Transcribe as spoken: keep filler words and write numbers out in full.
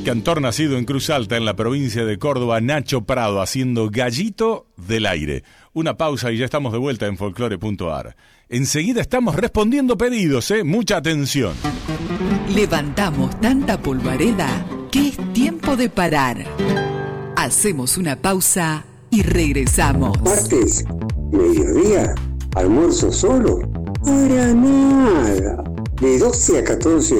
Cantor nacido en Cruz Alta, en la provincia de Córdoba, Nacho Prado, haciendo Gallito del Aire. Una pausa y ya estamos de vuelta en folclore punto a r. Enseguida estamos respondiendo pedidos, ¿eh? Mucha atención. Levantamos tanta polvareda que es tiempo de parar. Hacemos una pausa y regresamos. Martes, mediodía, almuerzo solo. Para nada. De doce a catorce